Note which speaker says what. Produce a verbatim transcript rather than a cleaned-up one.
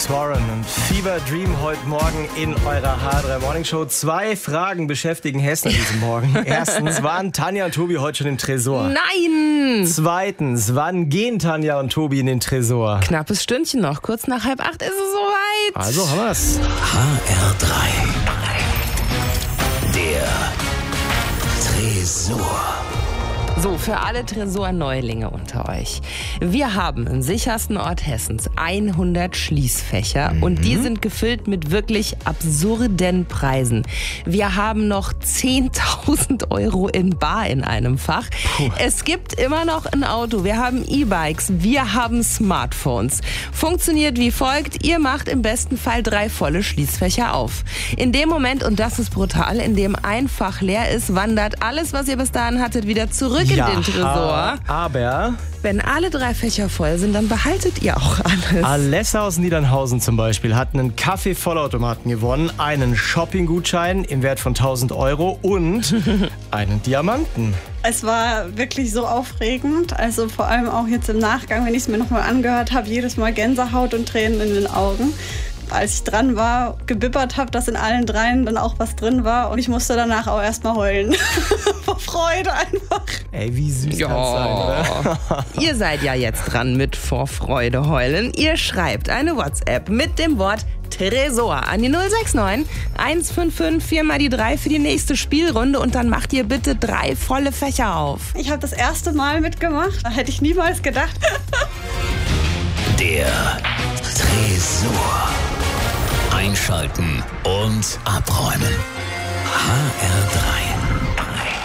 Speaker 1: Alex Warren und Fever Dream heute Morgen in eurer H drei Morning Show. Zwei Fragen beschäftigen Hessen an diesem Morgen. Erstens, waren Tanja und Tobi heute schon im Tresor?
Speaker 2: Nein!
Speaker 1: Zweitens, wann gehen Tanja und Tobi in den Tresor?
Speaker 2: Knappes Stündchen noch. Kurz nach halb acht ist es soweit.
Speaker 1: Also haben wir's.
Speaker 3: H R drei. Der Tresor.
Speaker 2: So, für alle Tresor-Neulinge unter euch. Wir haben im sichersten Ort Hessens hundert Schließfächer mhm. und die sind gefüllt mit wirklich absurden Preisen. Wir haben noch zehntausend Euro in bar in einem Fach. Puh. Es gibt immer noch ein Auto. Wir haben E-Bikes. Wir haben Smartphones. Funktioniert wie folgt. Ihr macht im besten Fall drei volle Schließfächer auf. In dem Moment, und das ist brutal, in dem ein Fach leer ist, wandert alles, was ihr bis dahin hattet, wieder zurück in
Speaker 1: ja,
Speaker 2: den Tresor.
Speaker 1: Aber
Speaker 2: wenn alle drei Fächer voll sind, dann behaltet ihr auch alles.
Speaker 1: Alessa aus Niedernhausen zum Beispiel hat einen Kaffee-Vollautomaten gewonnen, einen Shopping-Gutschein im Wert von tausend Euro und einen Diamanten.
Speaker 4: Es war wirklich so aufregend, also vor allem auch jetzt im Nachgang, wenn ich es mir nochmal angehört habe, jedes Mal Gänsehaut und Tränen in den Augen. Als ich dran war, gebibbert habe, dass in allen dreien dann auch was drin war und ich musste danach auch erstmal heulen. Vor Freude einfach.
Speaker 1: Ey, wie süß
Speaker 2: ja.
Speaker 1: kann's sein, oder?
Speaker 2: Ihr seid ja jetzt dran mit vor Freude heulen. Ihr schreibt eine WhatsApp mit dem Wort Tresor an die null sechs neun eins fünf fünf vier mal die drei für die nächste Spielrunde und dann macht ihr bitte drei volle Fächer auf.
Speaker 4: Ich habe das erste Mal mitgemacht, da hätte ich niemals gedacht.
Speaker 3: Der Tresor. Einschalten und abräumen. H R drei.